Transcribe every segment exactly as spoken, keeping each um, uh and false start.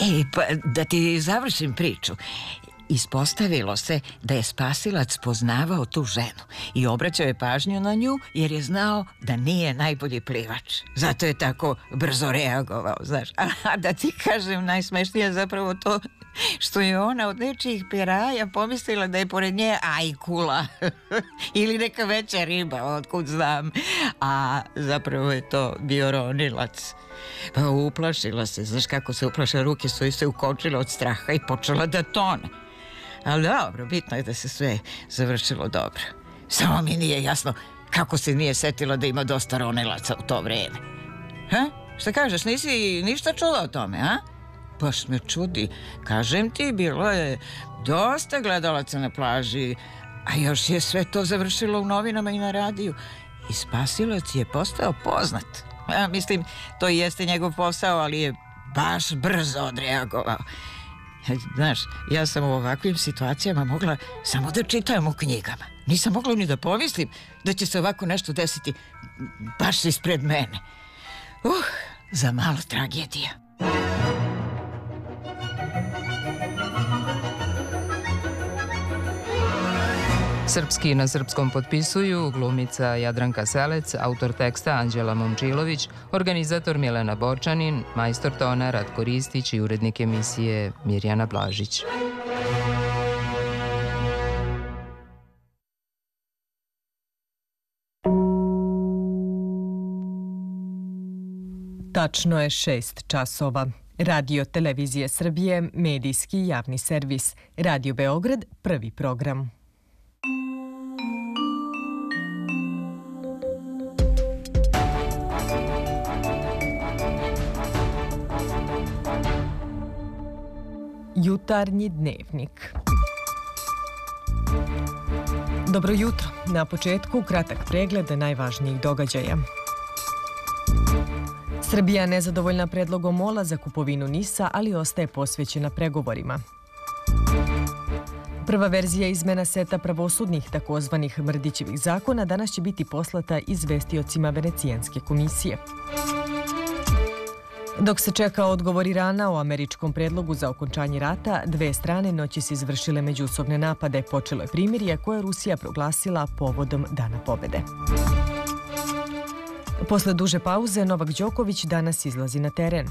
Ej, pa da ti završim priču. Ispostavilo se da je spasilac poznavao tu ženu i obraćao je pažnju na nju jer je znao da nije najbolji plivač. Zato je tako brzo reagovao, znaš. A da ti kažem, najsmešnije je zapravo to što je ona od nečijih piraja pomislila da je pored nje ajkula ili neka veća riba, otkud znam. A zapravo je to bio ronilac. Pa uplašila se, znaš kako se uplaša, ruke su joj se ukočile od straha i počela da tone. Ali dobro, bitno je da se sve završilo dobro. Samo mi nije jasno kako se nije setila da ima dosta ronilaca u to vreme. Ha? Šta kažeš, nisi ništa čula o tome, a? Baš me čudi. Kažem ti, bilo je dosta gledalaca na plaži, a još je sve to završilo u novinama i na radiju. I spasilac je postao poznat. Ja mislim, to jeste njegov posao, ali je baš brzo odreagovao. Znaš, ja sam u ovakvim situacijama mogla samo da čitam u knjigama. Nisam mogla ni da pomislim da će se ovako nešto desiti baš ispred mene. Uh, za malo tragedija. Srpski na srpskom potpisuju glumica Jadranka Selec, autor teksta Anđela Momčilović, organizator Milena Borčanin, majstor tona Ratko Ristić i urednik emisije Mirjana Blažić. Tačno je šest časova. Radio Televizije Srbije, medijski javni servis. Radio Beograd, prvi program. Jutarnji dnevnik. Dobro jutro. Na početku kratak pregled najvažnijih događaja. Srbija nezadovoljna predlogom MOL-a za kupovinu NIS-a, ali ostaje posvećena pregovorima. Prva verzija izmena seta pravosudnih takozvanih Mrdićevih zakona danas će biti poslata izvestiocima Venecijanske komisije. Dok se čeka odgovor Irana o američkom predlogu za okončanje rata, dve strane noćas izvršile međusobne napade. Počelo je primirje koje je Rusija proglasila povodom Dana pobede. Posle duže pauze, Novak Đoković danas izlazi na teren.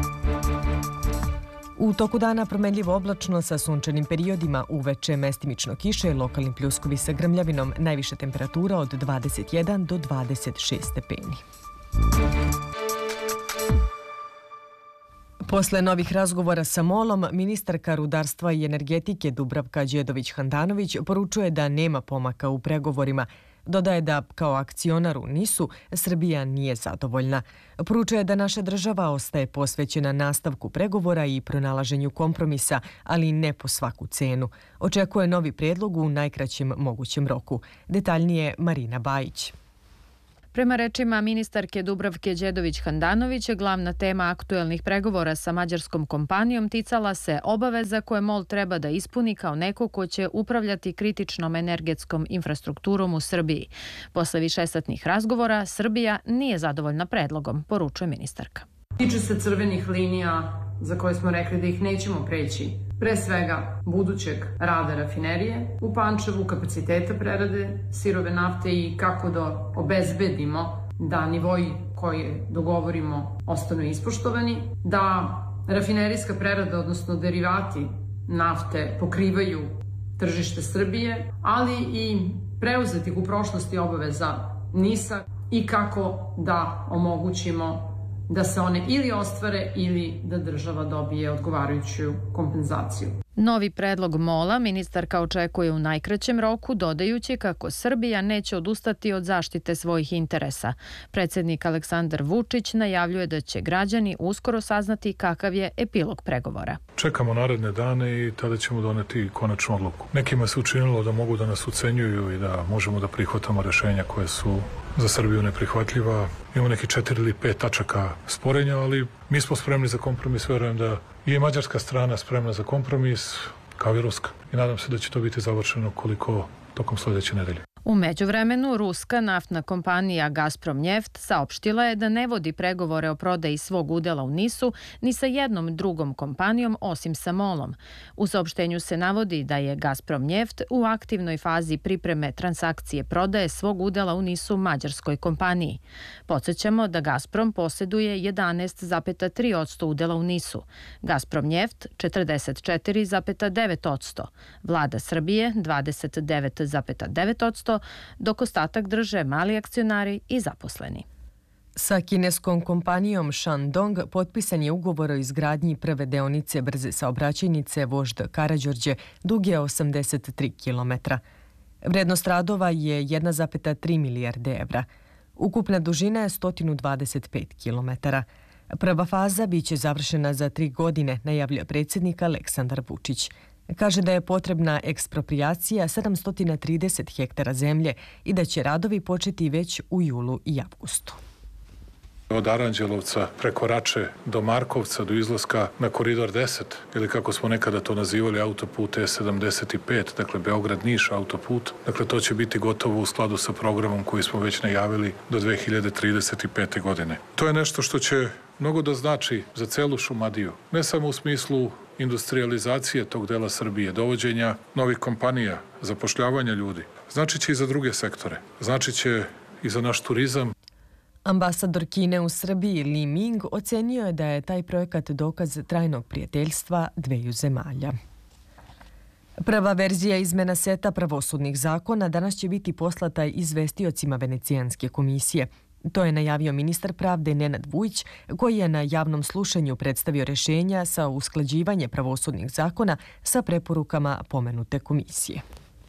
U toku dana promenljivo oblačno sa sunčanim periodima, uveče mestimično kiše i lokalni pljuskovi sa grmljavinom, najviša temperatura od dvadeset jedan do dvadeset šest stepeni. Posle novih razgovora sa MOL-om, ministarka rudarstva i energetike Dubravka Đedović-Handanović poručuje da nema pomaka u pregovorima. Dodaje da, kao akcionar u NIS-u, Srbija nije zadovoljna. Poručuje da naša država ostaje posvećena nastavku pregovora i pronalaženju kompromisa, ali ne po svaku cenu. Očekuje novi predlog u najkraćem mogućem roku. Detaljnije Marina Bajić. Prema rečima ministarke Dubravke Đedović-Handanović, glavna tema aktuelnih pregovora sa mađarskom kompanijom ticala se obaveza koje MOL treba da ispuni kao neko ko će upravljati kritičnom energetskom infrastrukturom u Srbiji. Posle višesatnih razgovora, Srbija nije zadovoljna predlogom, poručuje ministarka. Tiče se crvenih linija za koje smo rekli da ih nećemo preći. Pre svega budućeg rada rafinerije u Pančevu, kapaciteta prerade sirove nafte i kako da obezbedimo da nivoji koje dogovorimo ostanu ispoštovani, da rafinerijska prerada, odnosno derivati nafte pokrivaju tržište Srbije, ali i preuzetih u prošlosti obaveza NIS-a i kako da omogućimo da se one ili ostvare ili da država dobije odgovarajuću kompenzaciju. Novi predlog MOL-a ministarka očekuje u najkraćem roku, dodajući kako Srbija neće odustati od zaštite svojih interesa. Predsjednik Aleksandar Vučić najavljuje da će građani uskoro saznati kakav je epilog pregovora. Čekamo naredne dane i tada ćemo doneti konačnu odluku. Nekima se učinilo da mogu da nas ucenjuju i da možemo da prihvatamo rešenja koje su za Srbiju neprihvatljiva. Imamo neki četiri ili pet tačaka sporenja, ali mi smo spremni za kompromis. Verujem da je mađarska strana spremna za kompromis, kao i ruska. I nadam se da će to biti završeno koliko tokom sljedeće nedelje. U međuvremenu, ruska naftna kompanija Gazprom Njeft saopštila je da ne vodi pregovore o prodaji svog udela u Nisu ni sa jednom drugom kompanijom osim sa MOL-om. U saopštenju se navodi da je Gazprom Njeft u aktivnoj fazi pripreme transakcije prodaje svog udela u Nisu mađarskoj kompaniji. Podsjećamo da Gazprom posjeduje jedanaest zarez tri posto udela u Nisu, Gazprom Njeft četrdeset četiri zarez devet posto, vlada Srbije dvadeset devet zarez devet posto, dok ostatak drže mali akcionari i zaposleni. Sa kineskom kompanijom Shandong potpisan je ugovor o izgradnji prve deonice brze saobraćajnice Vožd Karađorđe duge osamdeset tri kilometra. Vrednost radova je jedna zarez tri milijarde evra. Ukupna dužina je sto dvadeset pet kilometara. Prva faza biće završena za tri godine, najavljuje predsjednik Aleksandar Vučić. Kaže da je potrebna eksproprijacija sedamsto trideset hektara zemlje i da će radovi početi već u julu i avgustu. Od Aranđelovca preko Rače do Markovca do izlaska na koridor deset ili kako smo nekada to nazivali autoput E sedamdeset pet, dakle Beograd-Niš autoput, dakle to će biti gotovo u skladu sa programom koji smo već najavili do dve hiljade trideset pete. godine. To je nešto što će mnogo da znači za celu Šumadiju, ne samo u smislu industrializacije tog dela Srbije, dovođenja novih kompanija, zapošljavanja ljudi. Znači će i za druge sektore. Znači će i za naš turizam. Ambasador Kine u Srbiji Li Ming ocenio je da je taj projekat dokaz trajnog prijateljstva dveju zemalja. Prva verzija izmena seta pravosudnih zakona danas će biti poslata izvestiocima Venecijanske komisije. To je najavio ministar pravde Nenad Vujić, koji je na javnom slušanju predstavio rješenja sa usklađivanje pravosudnih zakona sa preporukama pomenute komisije.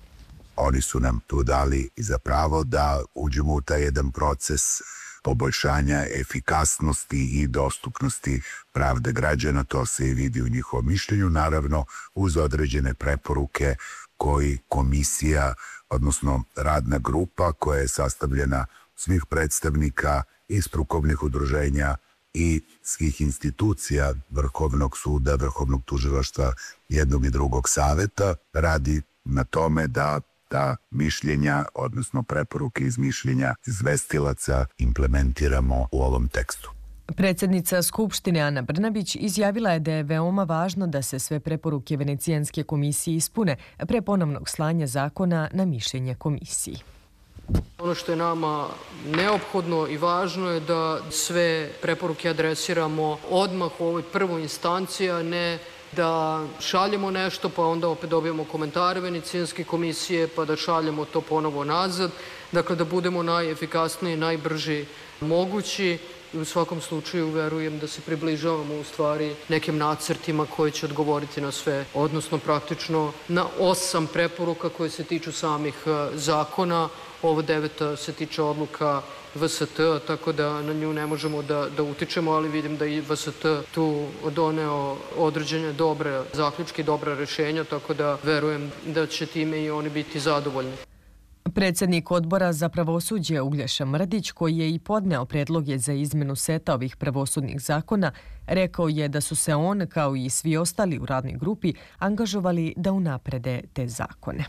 Oni su nam tu dali za pravo da uđemo u taj jedan proces poboljšanja efikasnosti i dostupnosti pravde građana. To se i vidi u njihovom mišljenju, naravno uz određene preporuke koji komisija, odnosno radna grupa koja je sastavljena svih predstavnika i strukovnih udruženja i svih institucija Vrhovnog suda, Vrhovnog tužilaštva, jednog i drugog saveta, radi na tome da ta mišljenja, odnosno preporuke iz mišljenja izvestilaca implementiramo u ovom tekstu. Predsjednica Skupštine Ana Brnabić izjavila je da je veoma važno da se sve preporuke Venecijanske komisije ispune pre ponovnog slanja zakona na mišljenje komisiji. Ono što je nama neophodno i važno je da sve preporuke adresiramo odmah u ovoj prvoj instanciji, a ne da šaljemo nešto pa onda opet dobijemo komentare Venecijanske komisije pa da šaljemo to ponovo nazad. Dakle, da budemo najefikasniji, najbrži mogući. I u svakom slučaju verujem da se približavamo u stvari nekim nacrtima koji će odgovoriti na sve, odnosno praktično na osam preporuka koje se tiču samih zakona. Ovo deveta se tiče odluka V S T, tako da na nju ne možemo da, da utičemo, ali vidim da i V S T tu doneo određene dobre zaključke, dobra rešenja, tako da verujem da će time i oni biti zadovoljni. Predsjednik odbora za pravosuđe Uglješa Mrdić, koji je i podneo predloge za izmenu seta ovih pravosudnih zakona, rekao je da su se on, kao i svi ostali u radnoj grupi, angažovali da unaprede te zakone.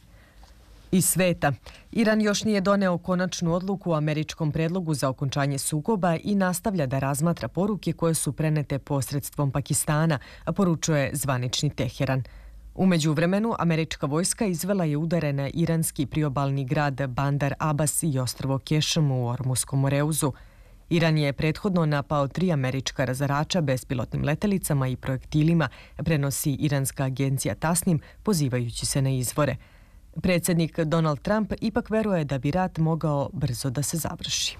Iz sveta. Iran još nije doneo konačnu odluku o američkom predlogu za okončanje sukoba i nastavlja da razmatra poruke koje su prenete posredstvom Pakistana, poručuje zvanični Teheran. U međuvremenu, američka vojska izvela je udare na iranski priobalni grad Bandar Abbas i ostrvo Kešem u Ormuskom Moreuzu. Iran je prethodno napao tri američka razarača bespilotnim letelicama i projektilima, prenosi iranska agencija Tasnim, pozivajući se na izvore. Predsjednik Donald Trump ipak veruje da bi rat mogao brzo da se završi.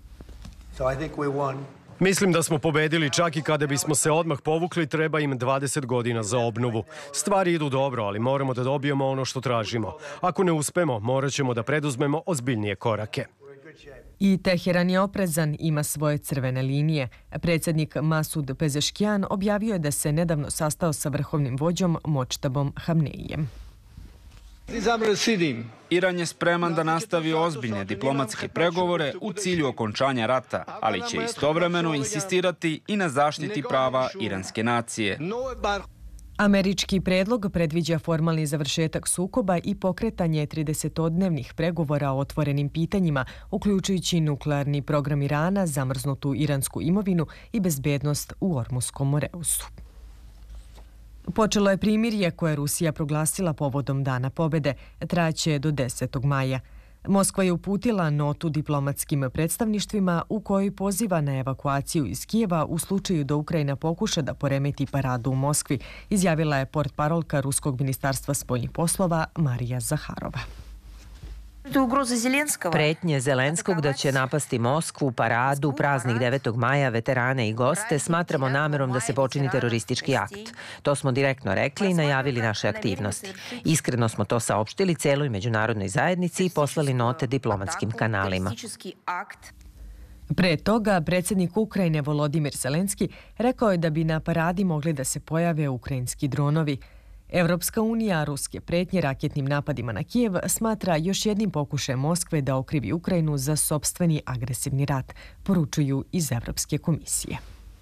Mislim da smo pobedili, čak i kada bismo se odmah povukli, treba im dvadeset godina za obnovu. Stvari idu dobro, ali moramo da dobijemo ono što tražimo. Ako ne uspemo, morat ćemo da preduzmemo ozbiljnije korake. I Teheran je oprezan, ima svoje crvene linije. Predsjednik Masud Pezeškijan objavio je da se nedavno sastao sa vrhovnim vođom Močtabom Hamneijem. Iran je spreman da nastavi ozbiljne diplomatske pregovore u cilju okončanja rata, ali će istovremeno insistirati i na zaštiti prava iranske nacije. Američki predlog predviđa formalni završetak sukoba i pokretanje tridesetodnevnih pregovora o otvorenim pitanjima, uključujući nuklearni program Irana, zamrznutu iransku imovinu i bezbednost u Ormuskom Moreusu. Počelo je primirje koje je Rusija proglasila povodom Dana pobede, trajaće do desetog maja. Moskva je uputila notu diplomatskim predstavništvima u kojoj poziva na evakuaciju iz Kijeva u slučaju da Ukrajina pokuša da poremeti paradu u Moskvi, izjavila je portparolka Ruskog ministarstva spoljnih poslova Marija Zaharova. Pretnje Zelenskog da će napasti Moskvu, paradu, praznik devetog maja, veterane i goste smatramo namerom da se počini teroristički akt. To smo direktno rekli i najavili naše aktivnosti. Iskreno smo to saopštili celoj međunarodnoj zajednici i poslali note diplomatskim kanalima. Pre toga, predsjednik Ukrajine Volodimir Zelenski rekao je da bi na paradi mogli da se pojave ukrajinski dronovi. Evropska unija ruske pretnje raketnim napadima na Kijev smatra još jednim pokušajem Moskve da okrivi Ukrajinu za sopstveni agresivni rat, poručuju iz Evropske komisije.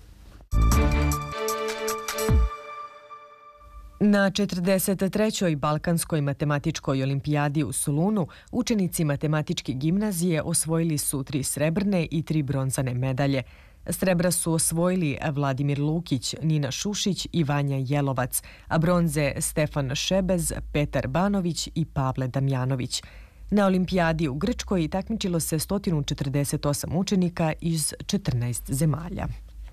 Na četrdeset trećoj Balkanskoj matematičkoj olimpijadi u Solunu učenici matematičke gimnazije osvojili su tri srebrne i tri bronzane medalje. Srebra su osvojili Vladimir Lukić, Nina Šušić i Vanja Jelovac, a bronze Stefan Šebez, Petar Banović i Pavle Damjanović. Na olimpijadi u Grčkoj takmičilo se sto četrdeset osam učenika iz četrnaest zemalja.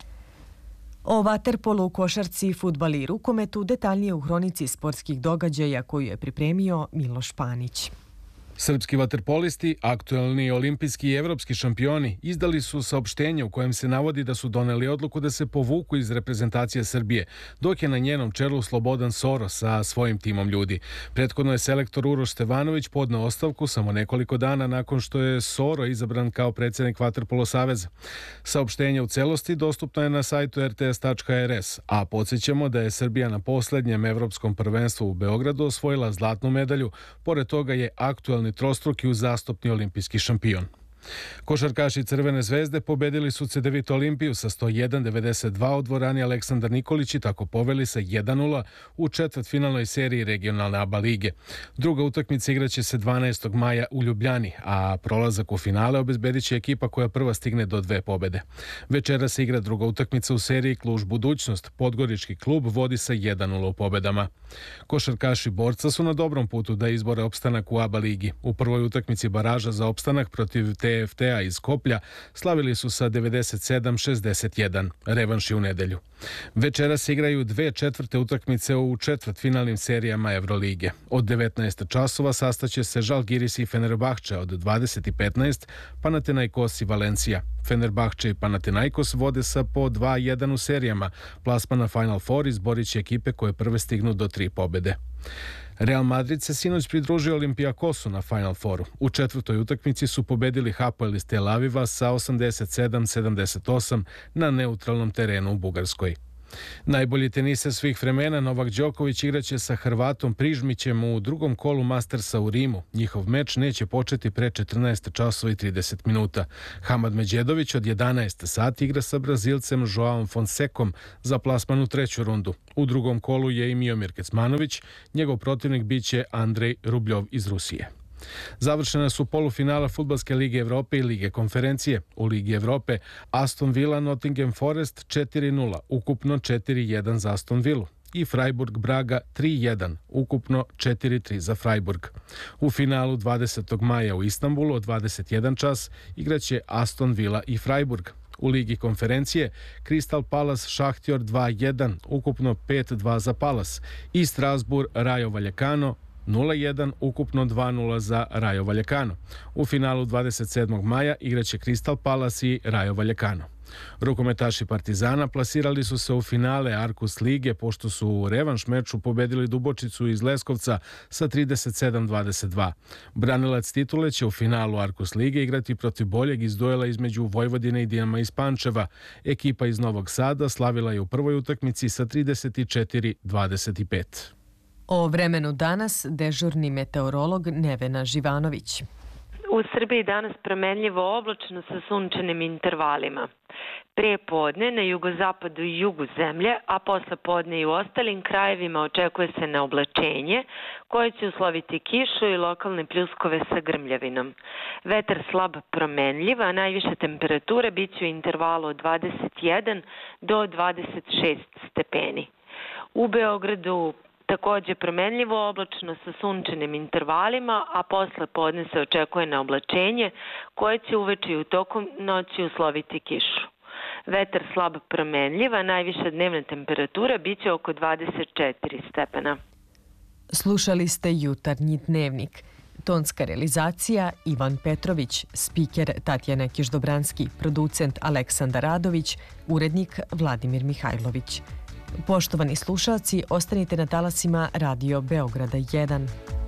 O vaterpolu, košarci, fudbali i rukometu detaljnije u hronici sportskih događaja koju je pripremio Miloš Panić. Srpski vaterpolisti, aktuelni olimpijski i evropski šampioni, izdali su saopštenje u kojem se navodi da su doneli odluku da se povuku iz reprezentacije Srbije, dok je na njenom čelu Slobodan Soro sa svojim timom ljudi. Prethodno je selektor Uroš Stevanović podneo ostavku samo nekoliko dana nakon što je Soro izabran kao predsjednik Vaterpolo saveza. Saopštenje u celosti dostupno je na sajtu er te es tačka er es, a podsjećamo da je Srbija na posljednjem evropskom prvenstvu u Beogradu osvojila zlatnu medalju, pored toga je aktuelni trostruki uzastopni olimpijski šampion. Košarkaši Crvene zvezde pobedili su Cedevita Olimpiju sa sto jedan devedeset dva u dvorani Aleksandar Nikolić i tako poveli sa jedan nula u četvrtfinalnoj seriji regionalne A B A lige. Druga utakmica igraće se dvanaestog maja u Ljubljani, a prolazak u finale obezbedit će ekipa koja prva stigne do dve pobede. Večera se igra druga utakmica u seriji Kluž Budućnost. Podgorički klub vodi sa jedan nula u pobedama. Košarkaši Borca su na dobrom putu da izbore opstanak u A B A ligi. U prvoj utakmici baraža za opstanak protiv T F T-a iz Skoplja slavili su sa devedeset sedam šezdeset jedan. Revanš je u nedelju. Večera se igraju dve četvrte utakmice u četvrtfinalnim serijama Evrolige. Od devetnaest časova sastaće se Žalgiris i Fenerbahče, od dvadeset i petnaest Panathinaikos i Valencija. Fenerbahče i Panathinaikos vode sa po dva jedan u serijama. Plasman na Final Four izborit će ekipe koje prve stignu do tri pobede. Real Madrid se sinoć pridružio Olimpijakosu na Final Fouru. U četvrtoj utakmici su pobedili Hapoel iz Tel Aviva sa osamdeset sedam sedamdeset osam na neutralnom terenu u Bugarskoj. Najbolji teniser svih vremena Novak Đoković igraće sa Hrvatom Prižmićem u drugom kolu Mastersa u Rimu. Njihov meč neće početi pre četrnaest časova i trideset minuta. Hamad Međedović od jedanaest sati igra sa Brazilcem Joaom Fonsecom za plasman u treću rundu. U drugom kolu je i Miomir Kecmanović, njegov protivnik biće Andrej Rubljov iz Rusije. Završena su polufinala Fudbalske lige Evrope i Lige konferencije. U Ligi Evrope Aston Villa Nottingham Forest četiri nula, ukupno četiri jedan za Aston Villu. I Freiburg Braga tri jedan, ukupno četiri tri za Freiburg. U finalu dvadesetog maja u Istanbulu od dvadeset jedan čas igraće Aston Villa i Freiburg. U Ligi konferencije Crystal Palace Šahtjor dva jedan, ukupno pet dva za Palace. I Strasbourg Rayo Vallecano nula jedan, ukupno dva nula za Rayo Vallecano. U finalu dvadeset sedmog maja igraće Crystal Palace i Rayo Vallecano. Rukometaši Partizana plasirali su se u finale Arkus lige pošto su u revanš meču pobedili Dubočicu iz Leskovca sa trideset sedam dvadeset dva. Branilac titule će u finalu Arkus lige igrati protiv boljeg iz duela između Vojvodine i Dinama iz Pančeva. Ekipa iz Novog Sada slavila je u prvoj utakmici sa trideset četiri dvadeset pet. O vremenu danas dežurni meteorolog Nevena Živanović. U U Srbiji danas promenljivo oblačno sa sunčanim intervalima. Prije podne na jugozapadu i jugu zemlje, a posle podne i u ostalim krajevima očekuje se na oblačenje koje će usloviti kišu i lokalne pljuskove sa grmljavinom. Vetar slab promenljiv, a najviše temperature bit će u intervalu od dvadeset jedan do dvadeset šest stepeni. U Beogradu takođe promenljivo oblačno sa sunčanim intervalima, a posle podne se očekuje na oblačenje koje će uveče i u toku noći usloviti kišu. Vetar slab promenljiv, a najviša dnevna temperatura biće oko dvadeset četiri stepena. Slušali ste Jutarnji dnevnik. Tonska realizacija Ivan Petrović, spiker Tatjana Kišdobranski, producent Aleksandar Radović, urednik Vladimir Mihajlović. Poštovani slušalci, ostanite na talasima Radio Beograda jedan.